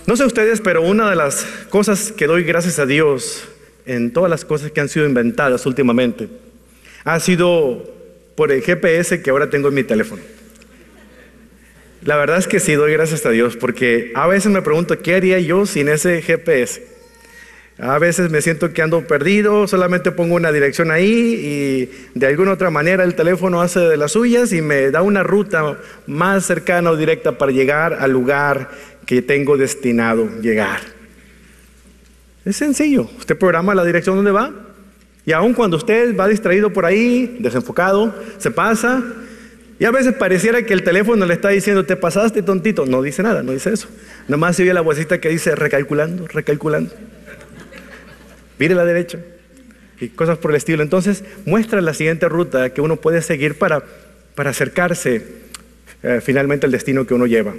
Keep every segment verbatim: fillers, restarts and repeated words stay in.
No sé ustedes, pero una de las cosas que doy gracias a Dios en todas las cosas que han sido inventadas últimamente ha sido por el G P S que ahora tengo en mi teléfono. La verdad es que sí, doy gracias a Dios, porque a veces me pregunto, ¿qué haría yo sin ese G P S? A veces me siento que ando perdido, solamente pongo una dirección ahí y de alguna otra manera el teléfono hace de las suyas y me da una ruta más cercana o directa para llegar al lugar que tengo destinado llegar. Es sencillo, usted programa la dirección donde va y aun cuando usted va distraído por ahí, desenfocado, se pasa y a veces pareciera que el teléfono le está diciendo, te pasaste tontito. No dice nada, no dice eso. Nomás se oye la vocecita que dice, recalculando, recalculando. Mire a la derecha y cosas por el estilo. Entonces muestra la siguiente ruta que uno puede seguir para, para acercarse eh, finalmente al destino que uno lleva.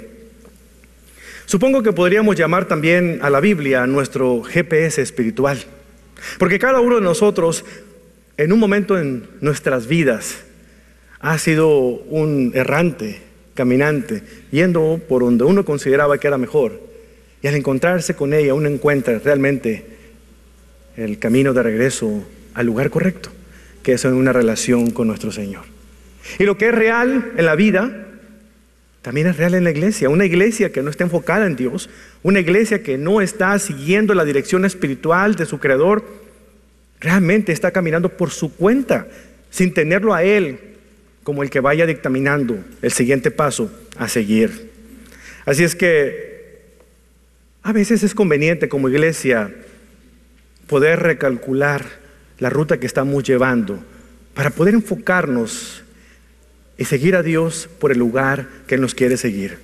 Supongo que podríamos llamar también a la Biblia nuestro G P S espiritual, porque cada uno de nosotros en un momento en nuestras vidas ha sido un errante, caminante, yendo por donde uno consideraba que era mejor, y al encontrarse con ella uno encuentra realmente el camino de regreso al lugar correcto, que es en una relación con nuestro Señor. Y lo que es real en la vida también es real en la iglesia. Una iglesia que no está enfocada en Dios, una iglesia que no está siguiendo la dirección espiritual de su Creador, realmente está caminando por su cuenta, sin tenerlo a Él como el que vaya dictaminando el siguiente paso a seguir. Así es que a veces es conveniente como iglesia poder recalcular la ruta que estamos llevando para poder enfocarnos y seguir a Dios por el lugar que Él nos quiere seguir.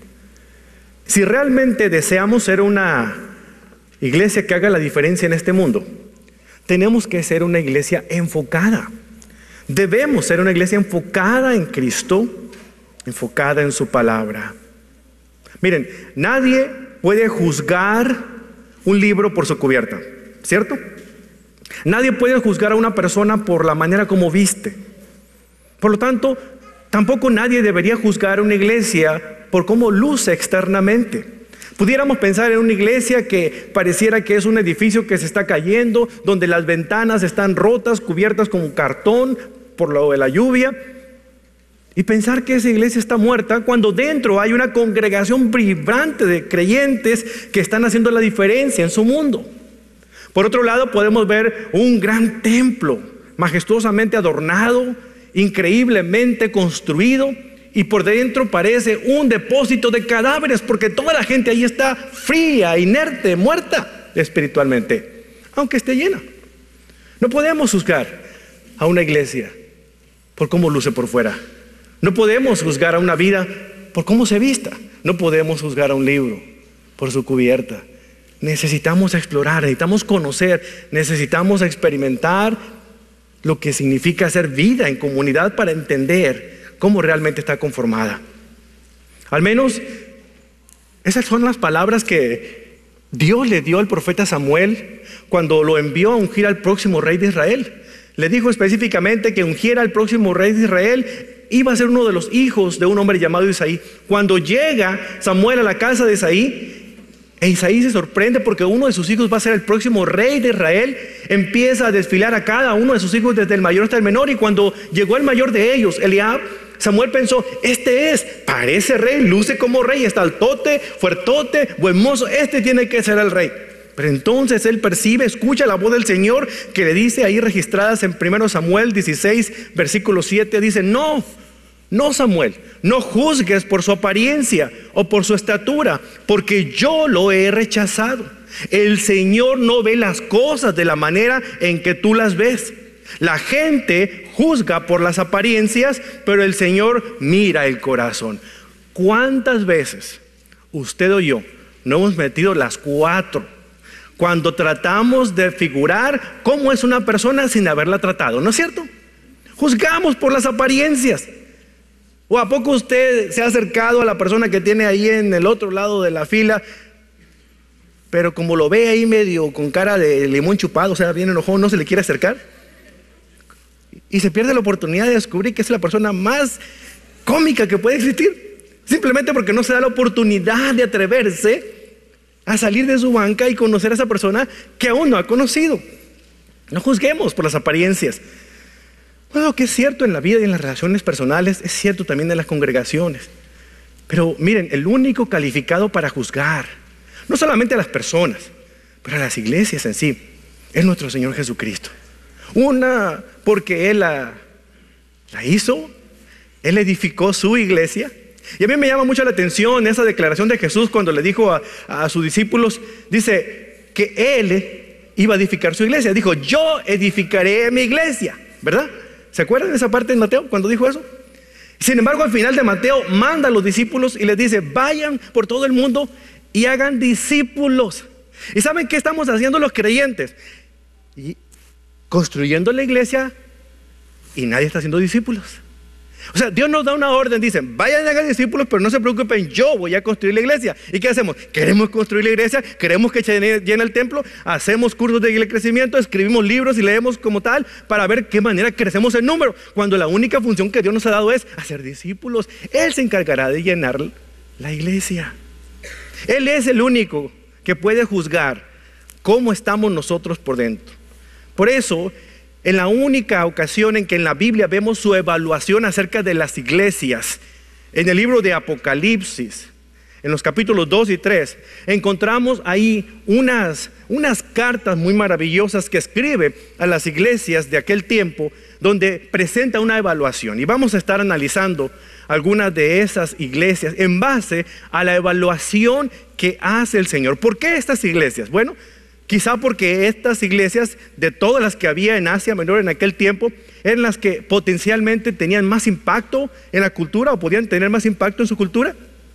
Si realmente deseamos ser una iglesia que haga la diferencia en este mundo, tenemos que ser una iglesia enfocada. Debemos ser una iglesia enfocada en Cristo, enfocada en su palabra. Miren, nadie puede juzgar un libro por su cubierta, ¿cierto? Nadie puede juzgar a una persona por la manera como viste. Por lo tanto, tampoco nadie debería juzgar a una iglesia por cómo luce externamente. Pudiéramos pensar en una iglesia que pareciera que es un edificio que se está cayendo, donde las ventanas están rotas, cubiertas con cartón por lo de la lluvia, y pensar que esa iglesia está muerta cuando dentro hay una congregación vibrante de creyentes que están haciendo la diferencia en su mundo. Por otro lado, podemos ver un gran templo majestuosamente adornado, increíblemente construido, y por dentro parece un depósito de cadáveres, porque toda la gente ahí está fría, inerte, muerta espiritualmente, aunque esté llena. No podemos juzgar a una iglesia por cómo luce por fuera. No podemos juzgar a una vida por cómo se vista. No podemos juzgar a un libro por su cubierta. Necesitamos explorar, necesitamos conocer, necesitamos experimentar lo que significa hacer vida en comunidad para entender cómo realmente está conformada. Al menos esas son las palabras que Dios le dio al profeta Samuel cuando lo envió a ungir al próximo rey de Israel. Le dijo específicamente que ungiera al próximo rey de Israel iba a ser uno de los hijos de un hombre llamado Isaí. Cuando llega Samuel a la casa de Isaí, e Isaí se sorprende porque uno de sus hijos va a ser el próximo rey de Israel. Empieza a desfilar a cada uno de sus hijos desde el mayor hasta el menor, y cuando llegó el mayor de ellos, Eliab, Samuel pensó, este es, parece rey, luce como rey, está altote, fuertote, buen mozo, este tiene que ser el rey. Pero entonces él percibe, escucha la voz del Señor que le dice ahí registradas en primero Samuel dieciséis, versículo siete, dice, no, no Samuel, no juzgues por su apariencia o por su estatura, porque yo lo he rechazado. El Señor no ve las cosas de la manera en que tú las ves. La gente juzga por las apariencias, pero el Señor mira el corazón. ¿Cuántas veces usted o yo no hemos metido las cuatro cuando tratamos de figurar cómo es una persona sin haberla tratado? ¿No es cierto? Juzgamos por las apariencias. ¿O a poco usted se ha acercado a la persona que tiene ahí en el otro lado de la fila, pero como lo ve ahí medio con cara de limón chupado, o sea, bien enojado, no se le quiere acercar? Y se pierde la oportunidad de descubrir que es la persona más cómica que puede existir, simplemente porque no se da la oportunidad de atreverse a salir de su banca y conocer a esa persona que aún no ha conocido. No juzguemos por las apariencias. Bueno, que es cierto en la vida y en las relaciones personales, es cierto también en las congregaciones. Pero miren, el único calificado para juzgar, no solamente a las personas, pero a las iglesias en sí, es nuestro Señor Jesucristo. Una, porque Él la, la hizo, Él edificó su iglesia. Y a mí me llama mucho la atención esa declaración de Jesús cuando le dijo a, a sus discípulos, dice que Él iba a edificar su iglesia. Dijo, yo edificaré mi iglesia, ¿verdad? ¿Se acuerdan de esa parte de Mateo cuando dijo eso? Sin embargo, al final de Mateo manda a los discípulos y les dice, vayan por todo el mundo y hagan discípulos. ¿Y saben qué estamos haciendo los creyentes? Y construyendo la iglesia y nadie está haciendo discípulos. O sea, Dios nos da una orden, dicen, vayan a hacer discípulos, pero no se preocupen, yo voy a construir la iglesia. ¿Y qué hacemos? Queremos construir la iglesia, queremos que llene, llene el templo, hacemos cursos de crecimiento, escribimos libros y leemos como tal para ver qué manera crecemos en número, cuando la única función que Dios nos ha dado es hacer discípulos. Él se encargará de llenar la iglesia. Él es el único que puede juzgar cómo estamos nosotros por dentro. Por eso, en la única ocasión en que en la Biblia vemos su evaluación acerca de las iglesias, en el libro de Apocalipsis, en los capítulos dos y tres, encontramos ahí unas, unas cartas muy maravillosas que escribe a las iglesias de aquel tiempo, donde presenta una evaluación. Y vamos a estar analizando algunas de esas iglesias en base a la evaluación que hace el Señor. ¿Por qué estas iglesias? Bueno, quizá porque estas iglesias, de todas las que había en Asia Menor en aquel tiempo, eran las que potencialmente tenían más impacto en la cultura o podían tener más impacto en su cultura.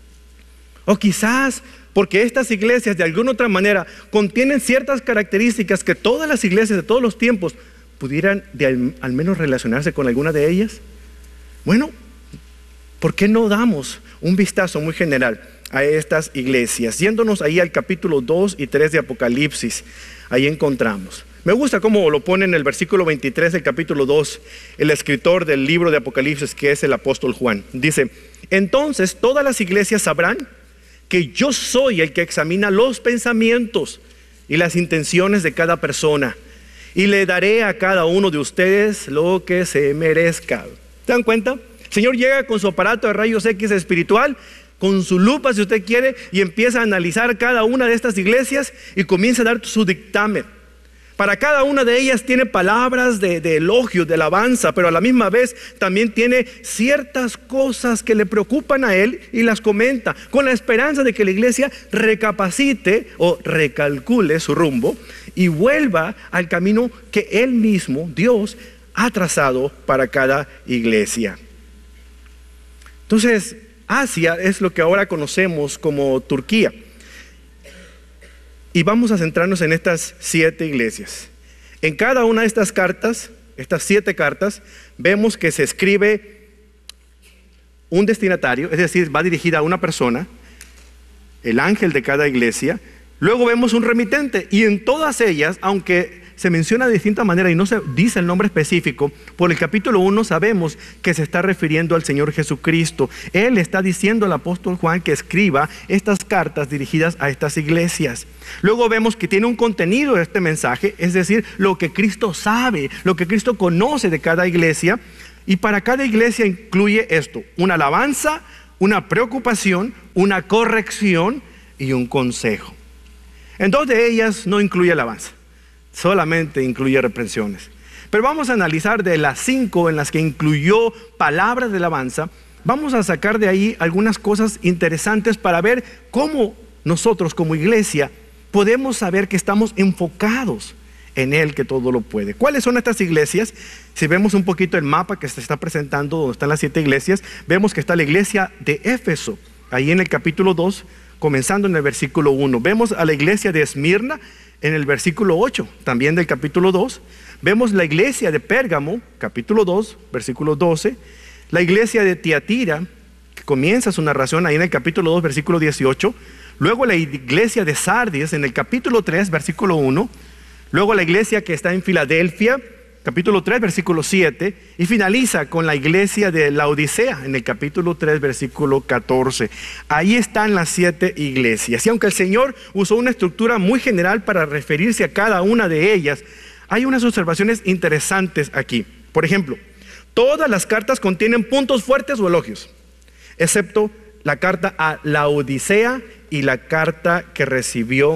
O quizás porque estas iglesias de alguna otra manera contienen ciertas características que todas las iglesias de todos los tiempos pudieran de al, al menos relacionarse con alguna de ellas. Bueno, ¿por qué no damos un vistazo muy general a estas iglesias? Yéndonos ahí al capítulo dos y tres de Apocalipsis, ahí encontramos. Me gusta cómo lo pone en el versículo veintitrés del capítulo dos, el escritor del libro de Apocalipsis, que es el apóstol Juan. Dice, entonces todas las iglesias sabrán que yo soy el que examina los pensamientos y las intenciones de cada persona, y le daré a cada uno de ustedes lo que se merezca. ¿Se dan cuenta? El Señor llega con su aparato de rayos X espiritual, con su lupa si usted quiere, y empieza a analizar cada una de estas iglesias y comienza a dar su dictamen. Para cada una de ellas tiene palabras de, de elogio, de alabanza, pero a la misma vez también tiene ciertas cosas que le preocupan a él y las comenta, con la esperanza de que la iglesia recapacite o recalcule su rumbo y vuelva al camino que él mismo, Dios, ha trazado para cada iglesia. Entonces, Asia es lo que ahora conocemos como Turquía. Y vamos a centrarnos en estas siete iglesias. En cada una de estas cartas, estas siete cartas, vemos que se escribe un destinatario, es decir, va dirigida a una persona, el ángel de cada iglesia. Luego vemos un remitente, y en todas ellas, aunque se menciona de distinta manera y no se dice el nombre específico, por el capítulo uno sabemos que se está refiriendo al Señor Jesucristo. Él está diciendo al apóstol Juan que escriba estas cartas dirigidas a estas iglesias. Luego vemos que tiene un contenido de este mensaje, es decir, lo que Cristo sabe, lo que Cristo conoce de cada iglesia, y para cada iglesia incluye esto: una alabanza, una preocupación, una corrección y un consejo. En dos de ellas no incluye alabanza, solamente incluye reprensiones. Pero vamos a analizar de las cinco en las que incluyó palabras de alabanza, vamos a sacar de ahí algunas cosas interesantes para ver cómo nosotros como iglesia podemos saber que estamos enfocados en Él que todo lo puede. ¿Cuáles son estas iglesias? Si vemos un poquito el mapa que se está presentando, donde están las siete iglesias, vemos que está la iglesia de Éfeso, ahí en el capítulo dos, comenzando en el versículo uno. Vemos a la iglesia de Esmirna en el versículo ocho, también del capítulo dos. Vemos la iglesia de Pérgamo, capítulo dos, versículo doce. La iglesia de Tiatira, que comienza su narración ahí en el capítulo dos, versículo dieciocho. Luego la iglesia de Sardis en el capítulo tres, versículo uno. Luego la iglesia que está en Filadelfia, capítulo tres, versículo siete, y finaliza con la iglesia de Laodicea, en el capítulo tres, versículo catorce. Ahí están las siete iglesias. Y aunque el Señor usó una estructura muy general para referirse a cada una de ellas, hay unas observaciones interesantes aquí. Por ejemplo, todas las cartas contienen puntos fuertes o elogios, excepto la carta a Laodicea y la carta que recibió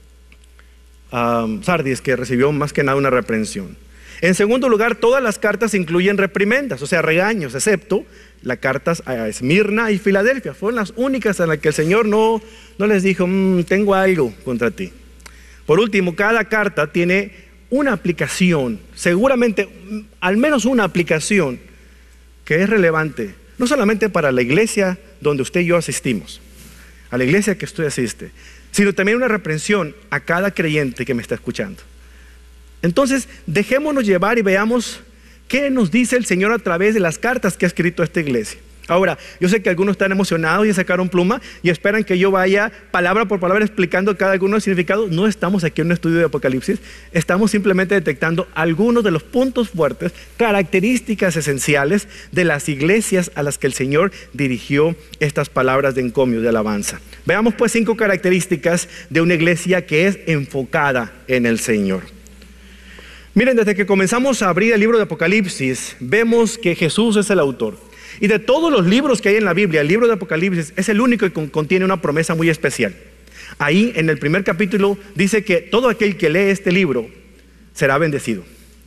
um, Sardis, que recibió más que nada una reprensión. En segundo lugar, todas las cartas incluyen reprimendas, o sea, regaños, excepto las cartas a Esmirna y Filadelfia. Fueron las únicas en las que el Señor no, no les dijo, mmm, tengo algo contra ti. Por último, cada carta tiene una aplicación, seguramente al menos una aplicación que es relevante, no solamente para la iglesia donde usted y yo asistimos, a la iglesia que usted asiste, sino también una reprensión a cada creyente que me está escuchando. Entonces, dejémonos llevar y veamos qué nos dice el Señor a través de las cartas que ha escrito esta iglesia. Ahora, yo sé que algunos están emocionados y sacaron pluma y esperan que yo vaya palabra por palabra explicando cada uno de los significados. No estamos aquí en un estudio de Apocalipsis, estamos simplemente detectando algunos de los puntos fuertes, características esenciales de las iglesias a las que el Señor dirigió estas palabras de encomio, de alabanza. Veamos pues cinco características de una iglesia que es enfocada en el Señor. Miren, desde que comenzamos a abrir el libro de Apocalipsis, vemos que Jesús es el autor. Y de todos los libros que hay en la Biblia, el libro de Apocalipsis es el único que contiene una promesa muy especial. Ahí, en el primer capítulo, dice que todo aquel que lee este libro será bendecido.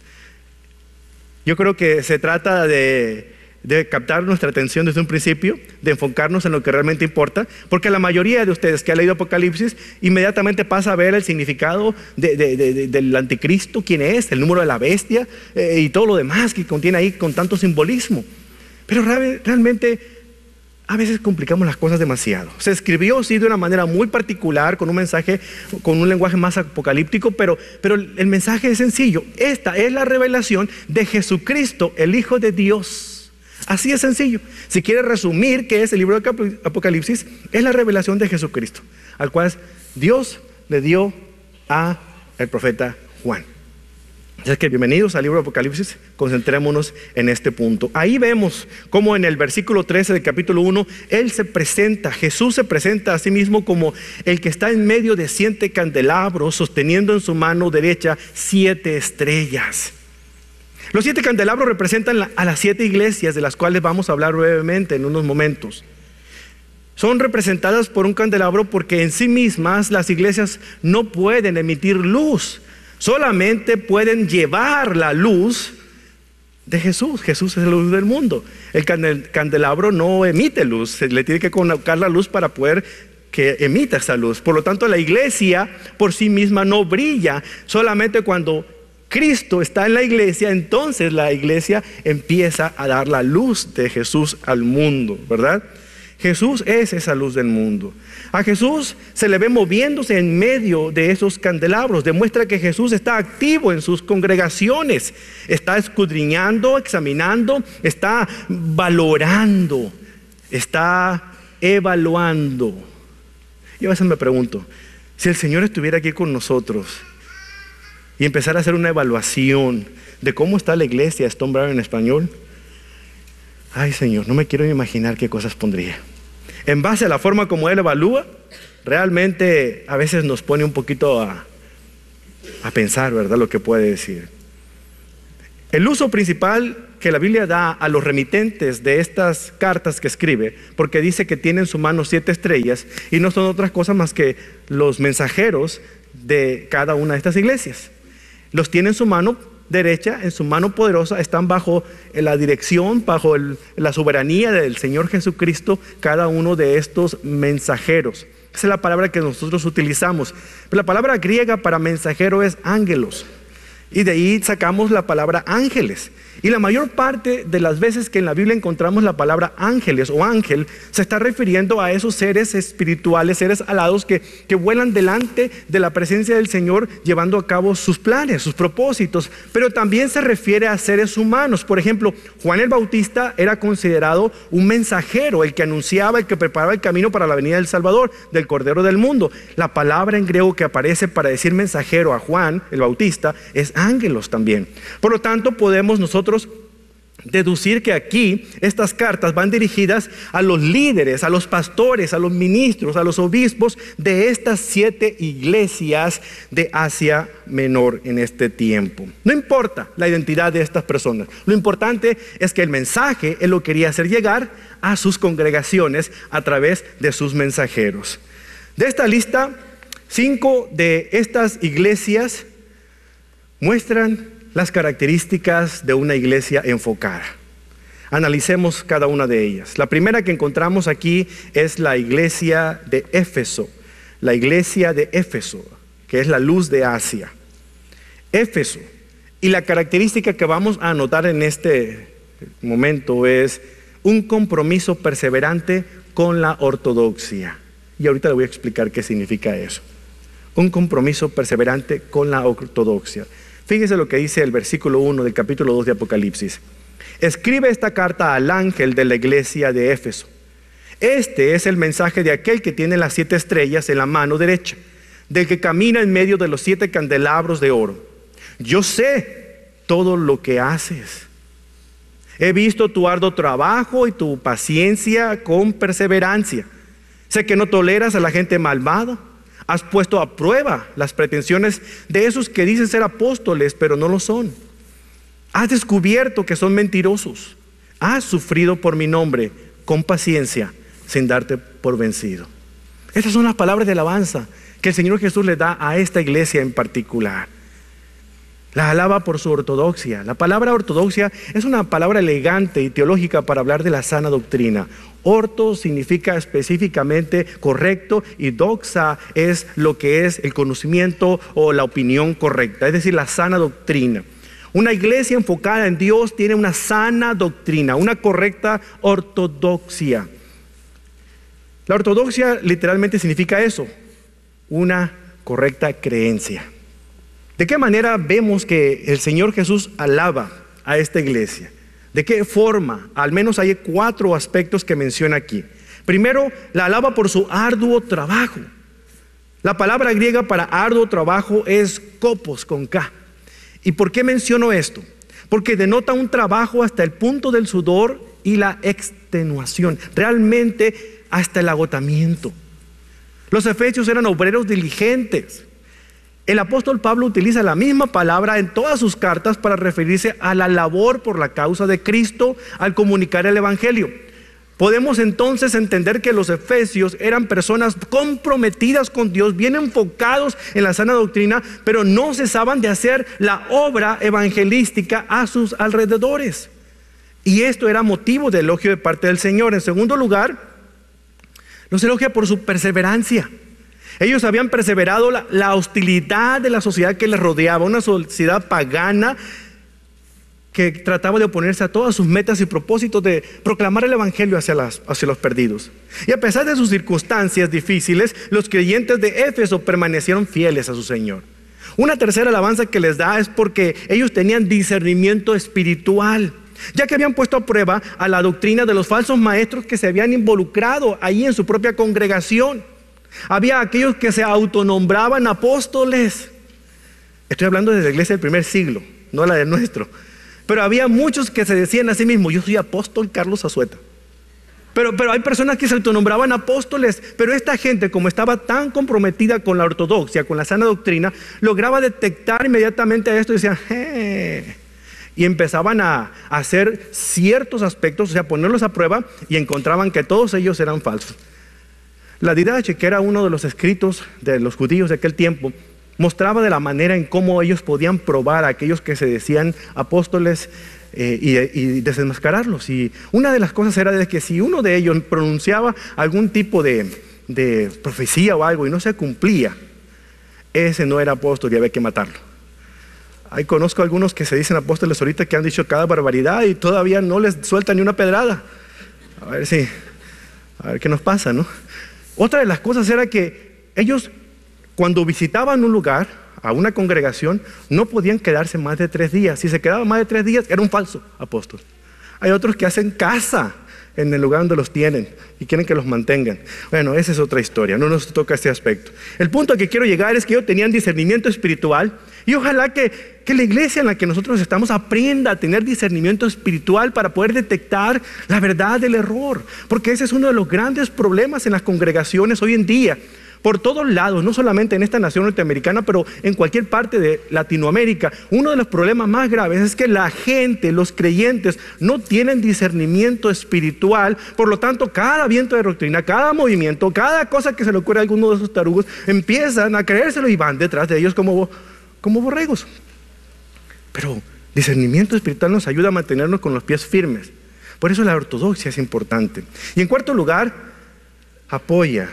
Yo creo que se trata de, de captar nuestra atención desde un principio, de enfocarnos en lo que realmente importa, porque la mayoría de ustedes que ha leído Apocalipsis inmediatamente pasa a ver el significado de, de, de, de, del anticristo, quién es, el número de la bestia eh, y todo lo demás que contiene ahí con tanto simbolismo. Pero real, realmente a veces complicamos las cosas demasiado. Se escribió sí de una manera muy particular, con un mensaje, con un lenguaje más apocalíptico, pero, pero el mensaje es sencillo. Esta es la revelación de Jesucristo, el Hijo de Dios. Así es sencillo. Si quiere resumir qué es el libro de Apocalipsis, es la revelación de Jesucristo, al cual Dios le dio a el profeta Juan. Así que bienvenidos al libro de Apocalipsis, concentrémonos en este punto. Ahí vemos cómo en el versículo trece del capítulo uno, Él se presenta, Jesús se presenta a sí mismo como el que está en medio de siete candelabros, sosteniendo en su mano derecha siete estrellas. Los siete candelabros representan la, a las siete iglesias de las cuales vamos a hablar brevemente en unos momentos. Son representadas por un candelabro porque en sí mismas las iglesias no pueden emitir luz. Solamente pueden llevar la luz de Jesús. Jesús es la luz del mundo. El candelabro no emite luz, se le tiene que colocar la luz para poder que emita esa luz. Por lo tanto, la iglesia por sí misma no brilla. Solamente cuando Cristo está en la iglesia, entonces la iglesia empieza a dar la luz de Jesús al mundo, ¿verdad? Jesús es esa luz del mundo. A Jesús se le ve moviéndose en medio de esos candelabros. Demuestra que Jesús está activo en sus congregaciones. Está escudriñando, examinando, está valorando, está evaluando. Y a veces me pregunto, si el Señor estuviera aquí con nosotros y empezara a hacer una evaluación de cómo está la iglesia Stone Brown en español, ay Señor, no me quiero imaginar qué cosas pondría. En base a la forma como Él evalúa, realmente a veces nos pone un poquito a, a pensar, ¿verdad? Lo que puede decir. El uso principal que la Biblia da a los remitentes de estas cartas que escribe, porque dice que tiene en su mano siete estrellas y no son otras cosas más que los mensajeros de cada una de estas iglesias. Los tiene en su mano derecha, en su mano poderosa, están bajo la dirección, bajo el, la soberanía del Señor Jesucristo, cada uno de estos mensajeros. Esa es la palabra que nosotros utilizamos. Pero la palabra griega para mensajero es ángelos. Y de ahí sacamos la palabra ángeles. Y la mayor parte de las veces que en la Biblia encontramos la palabra ángeles o ángel, se está refiriendo a esos seres espirituales, seres alados que, que vuelan delante de la presencia del Señor, llevando a cabo sus planes, sus propósitos. Pero también se refiere a seres humanos. Por ejemplo, Juan el Bautista era considerado un mensajero, el que anunciaba, el que preparaba el camino para la venida del Salvador, del Cordero del mundo. La palabra en griego que aparece para decir mensajero a Juan el Bautista es ángel. ángeles también. Por lo tanto, podemos nosotros deducir que aquí estas cartas van dirigidas a los líderes, a los pastores, a los ministros, a los obispos de estas siete iglesias de Asia Menor en este tiempo. No importa la identidad de estas personas, lo importante es que el mensaje él lo quería hacer llegar a sus congregaciones a través de sus mensajeros. De esta lista, cinco de estas iglesias muestran las características de una iglesia enfocada. Analicemos cada una de ellas. La primera que encontramos aquí es la iglesia de Éfeso. La iglesia de Éfeso, que es la luz de Asia. Éfeso. Y la característica que vamos a anotar en este momento es un compromiso perseverante con la ortodoxia. Y ahorita le voy a explicar qué significa eso. Un compromiso perseverante con la ortodoxia. Fíjese lo que dice el versículo uno del capítulo dos de Apocalipsis. Escribe esta carta al ángel de la iglesia de Éfeso. Este es el mensaje de aquel que tiene las siete estrellas en la mano derecha, del que camina en medio de los siete candelabros de oro. Yo sé todo lo que haces. He visto tu arduo trabajo y tu paciencia con perseverancia. Sé que no toleras a la gente malvada. Has puesto a prueba las pretensiones de esos que dicen ser apóstoles, pero no lo son. Has descubierto que son mentirosos. Has sufrido por mi nombre con paciencia, sin darte por vencido. Estas son las palabras de alabanza que el Señor Jesús le da a esta iglesia en particular. La alaba por su ortodoxia. La palabra ortodoxia es una palabra elegante y teológica para hablar de la sana doctrina. Orto significa específicamente correcto y doxa es lo que es el conocimiento o la opinión correcta, es decir, la sana doctrina. Una iglesia enfocada en Dios tiene una sana doctrina, una correcta ortodoxia. La ortodoxia literalmente significa eso, una correcta creencia. ¿De qué manera vemos que el Señor Jesús alaba a esta iglesia? ¿De qué forma? Al menos hay cuatro aspectos que menciona aquí. Primero, la alaba por su arduo trabajo. La palabra griega para arduo trabajo es kopos con K. ¿Y por qué menciono esto? Porque denota un trabajo hasta el punto del sudor y la extenuación, realmente hasta el agotamiento. Los efesios eran obreros diligentes. El apóstol Pablo utiliza la misma palabra en todas sus cartas para referirse a la labor por la causa de Cristo al comunicar el evangelio. Podemos entonces entender que los efesios eran personas comprometidas con Dios, bien enfocados en la sana doctrina, pero no cesaban de hacer la obra evangelística a sus alrededores. Y esto era motivo de elogio de parte del Señor. En segundo lugar, los elogia por su perseverancia. Ellos habían perseverado la, la hostilidad de la sociedad que les rodeaba, una sociedad pagana que trataba de oponerse a todas sus metas y propósitos de proclamar el evangelio hacia, las, hacia los perdidos. Y a pesar de sus circunstancias difíciles, los creyentes de Éfeso permanecieron fieles a su Señor. Una tercera alabanza que les da es porque ellos tenían discernimiento espiritual, ya que habían puesto a prueba a la doctrina de los falsos maestros que se habían involucrado ahí en su propia congregación. Había aquellos que se autonombraban apóstoles. Estoy hablando de la iglesia del primer siglo, no la del nuestro. Pero había muchos que se decían a sí mismos: yo soy apóstol Carlos Azueta. Pero, pero hay personas que se autonombraban apóstoles. Pero esta gente, como estaba tan comprometida con la ortodoxia, con la sana doctrina, lograba detectar inmediatamente a esto y decían: ¡eh! Y empezaban a hacer ciertos aspectos, o sea, ponerlos a prueba, y encontraban que todos ellos eran falsos. La Didache, que era uno de los escritos de los judíos de aquel tiempo, mostraba de la manera en cómo ellos podían probar a aquellos que se decían apóstoles eh, y, y desenmascararlos. Y una de las cosas era de que si uno de ellos pronunciaba algún tipo de, de profecía o algo y no se cumplía, ese no era apóstol y había que matarlo. Ahí conozco a algunos que se dicen apóstoles ahorita que han dicho cada barbaridad y todavía no les sueltan ni una pedrada. A ver si, a ver qué nos pasa, ¿no? Otra de las cosas era que ellos, cuando visitaban un lugar, a una congregación, no podían quedarse más de tres días. Si se quedaban más de tres días, era un falso apóstol. Hay otros que hacen casa en el lugar donde los tienen y quieren que los mantengan. Bueno, esa es otra historia, no nos toca este aspecto. El punto al que quiero llegar es que ellos tenían discernimiento espiritual y ojalá que que la iglesia en la que nosotros estamos aprenda a tener discernimiento espiritual para poder detectar la verdad del error, porque ese es uno de los grandes problemas en las congregaciones hoy en día. Por todos lados, no solamente en esta nación norteamericana, pero en cualquier parte de Latinoamérica, uno de los problemas más graves es que la gente, los creyentes, no tienen discernimiento espiritual. Por lo tanto, cada viento de doctrina, cada movimiento, cada cosa que se le ocurre a alguno de esos tarugos, empiezan a creérselo y van detrás de ellos como, como borregos. Pero discernimiento espiritual nos ayuda a mantenernos con los pies firmes. Por eso la ortodoxia es importante. Y en cuarto lugar, apoya.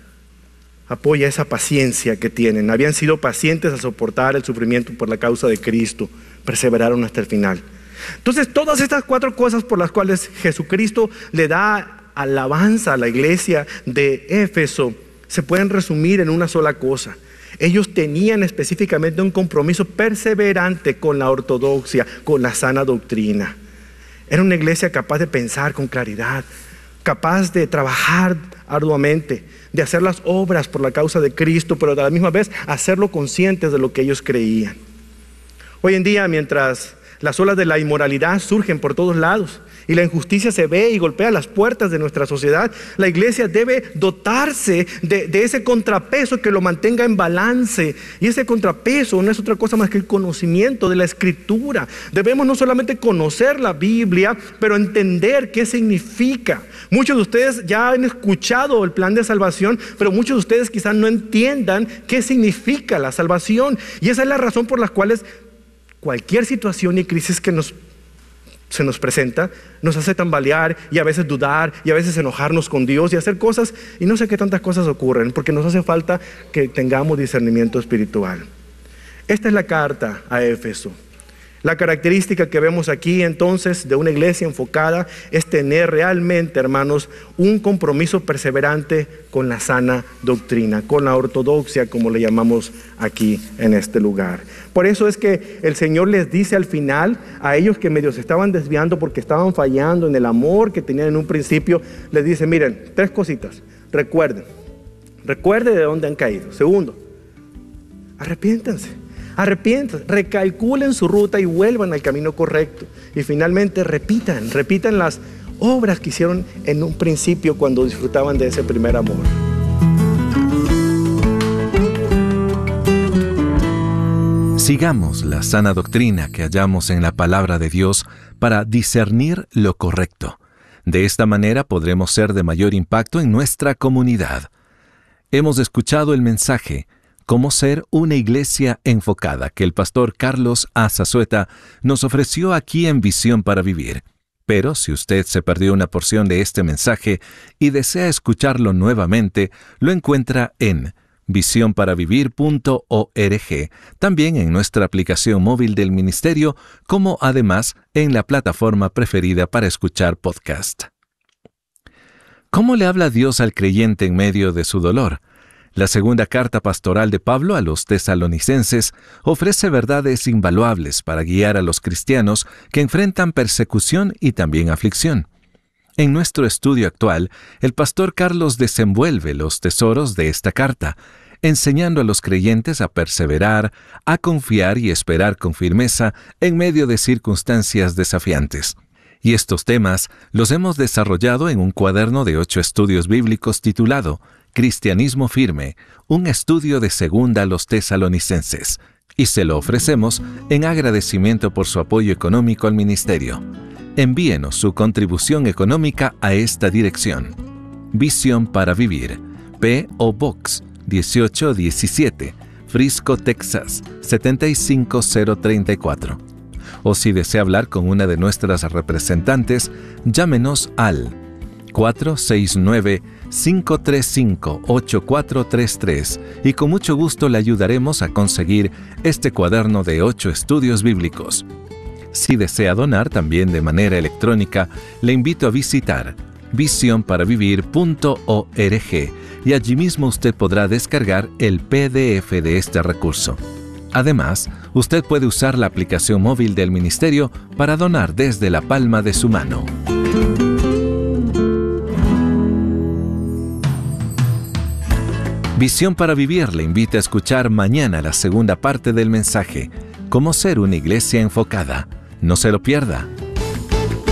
Apoya esa paciencia que tienen. Habían sido pacientes a soportar el sufrimiento por la causa de Cristo. Perseveraron hasta el final. Entonces, todas estas cuatro cosas por las cuales Jesucristo le da alabanza a la iglesia de Éfeso se pueden resumir en una sola cosa. Ellos tenían específicamente un compromiso perseverante con la ortodoxia, con la sana doctrina. Era una iglesia capaz de pensar con claridad, capaz de trabajar arduamente, de hacer las obras por la causa de Cristo, pero a la misma vez hacerlo conscientes de lo que ellos creían. Hoy en día, mientras las olas de la inmoralidad surgen por todos lados y la injusticia se ve y golpea las puertas de nuestra sociedad, la iglesia debe dotarse de, de ese contrapeso que lo mantenga en balance. Y ese contrapeso no es otra cosa más que el conocimiento de la Escritura. Debemos no solamente conocer la Biblia, pero entender qué significa. Muchos de ustedes ya han escuchado el plan de salvación, pero muchos de ustedes quizás no entiendan qué significa la salvación. Y esa es la razón por la cual cualquier situación y crisis que nos se nos presenta, nos hace tambalear y a veces dudar y a veces enojarnos con Dios y hacer cosas, y no sé qué tantas cosas ocurren, porque nos hace falta que tengamos discernimiento espiritual. Esta es la carta a Éfeso. La característica que vemos aquí entonces de una iglesia enfocada es tener realmente, hermanos, un compromiso perseverante con la sana doctrina, con la ortodoxia, como le llamamos aquí en este lugar. Por eso es que el Señor les dice al final a ellos que medio se estaban desviando porque estaban fallando en el amor que tenían en un principio, les dice, miren, tres cositas. Recuerden, recuerden de dónde han caído. Segundo, arrepiéntanse. Arrepientan, recalculen su ruta y vuelvan al camino correcto. Y finalmente repitan, repitan las obras que hicieron en un principio cuando disfrutaban de ese primer amor. Sigamos la sana doctrina que hallamos en la palabra de Dios para discernir lo correcto. De esta manera podremos ser de mayor impacto en nuestra comunidad. Hemos escuchado el mensaje Cómo ser una iglesia enfocada, que el pastor Carlos A. Zazueta nos ofreció aquí en Visión para Vivir. Pero si usted se perdió una porción de este mensaje y desea escucharlo nuevamente, lo encuentra en visión para vivir punto org, también en nuestra aplicación móvil del ministerio, como además en la plataforma preferida para escuchar podcast. ¿Cómo le habla Dios al creyente en medio de su dolor? La segunda carta pastoral de Pablo a los tesalonicenses ofrece verdades invaluables para guiar a los cristianos que enfrentan persecución y también aflicción. En nuestro estudio actual, el pastor Carlos desenvuelve los tesoros de esta carta, enseñando a los creyentes a perseverar, a confiar y esperar con firmeza en medio de circunstancias desafiantes. Y estos temas los hemos desarrollado en un cuaderno de ocho estudios bíblicos titulado Cristianismo Firme, un estudio de segunda a los tesalonicenses, y se lo ofrecemos en agradecimiento por su apoyo económico al ministerio. Envíenos su contribución económica a esta dirección. Visión para Vivir, P O Box dieciocho diecisiete, Frisco, Texas setenta y cinco cero treinta y cuatro. O si desea hablar con una de nuestras representantes, llámenos al cuatro seis nueve, cinco tres cinco, ocho cuatro tres tres y con mucho gusto le ayudaremos a conseguir este cuaderno de ocho estudios bíblicos. Si desea donar también de manera electrónica, le invito a visitar visión para vivir punto org y allí mismo usted podrá descargar el P D F de este recurso. Además, usted puede usar la aplicación móvil del ministerio para donar desde la palma de su mano. Visión para Vivir le invita a escuchar mañana la segunda parte del mensaje, Cómo ser una iglesia enfocada. No se lo pierda.